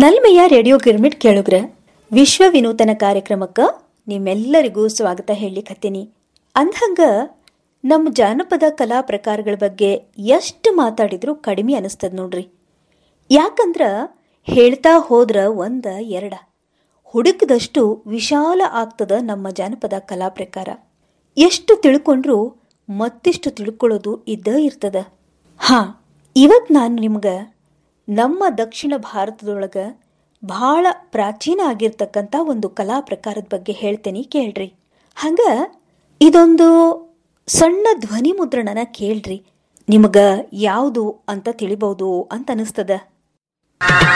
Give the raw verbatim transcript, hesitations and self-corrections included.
ನಲ್ಮೆಯ radio girmit ಕೇಳುಗ್ರ ವಿಶ್ವ ವಿನೂತನ ಕಾರ್ಯಕ್ರಮಕ್ಕೆ ನಿಮ್ಮೆಲ್ಲರಿಗೂ ಸ್ವಾಗತ ಹೇಳಿಕತ್ತೀನಿ. ಅಂದ್ಹಂಗ ನಮ್ಮ ಜಾನಪದ ಕಲಾ ಪ್ರಕಾರಗಳ ಬಗ್ಗೆ ಎಷ್ಟು ಮಾತಾಡಿದ್ರೂ ಕಡಿಮೆ ಅನಿಸ್ತದ ನೋಡ್ರಿ. ಯಾಕಂದ್ರ ಹೇಳ್ತಾ ಹೋದ್ರ ಒಂದ ಎರಡ ಹುಡುಕದಷ್ಟು ವಿಶಾಲ ಆಗ್ತದ ನಮ್ಮ ಜಾನಪದ ಕಲಾ ಪ್ರಕಾರ. ಎಷ್ಟು ತಿಳ್ಕೊಂಡ್ರೂ ಮತ್ತಿಷ್ಟು ತಿಳ್ಕೊಳ್ಳೋದು ಇದ್ದ ಇರ್ತದ. ಹಾ, ಇವತ್ತು ನಾನು ನಿಮ್ಗೆ ನಮ್ಮ ದಕ್ಷಿಣ ಭಾರತದೊಳಗ ಬಹಳ ಪ್ರಾಚೀನ ಆಗಿರ್ತಕ್ಕಂಥ ಒಂದು ಕಲಾ ಪ್ರಕಾರದ ಬಗ್ಗೆ ಹೇಳ್ತೇನೆ, ಕೇಳ್ರಿ. ಹಂಗ ಇದೊಂದು ಸಣ್ಣ ಧ್ವನಿ ಮುದ್ರಣನ ಕೇಳ್ರಿ, ನಿಮಗ ಯಾವುದು ಅಂತ ತಿಳಿಬಹುದು ಅಂತ ಅನಿಸ್ತದ.